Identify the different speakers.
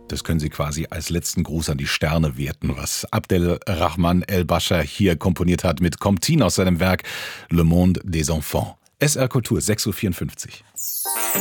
Speaker 1: Das können Sie quasi als letzten Gruß an die Sterne werten, was Abdelrahman El-Bashar hier komponiert hat mit Comptine aus seinem Werk Le Monde des Enfants. SR Kultur, 6.54 Uhr.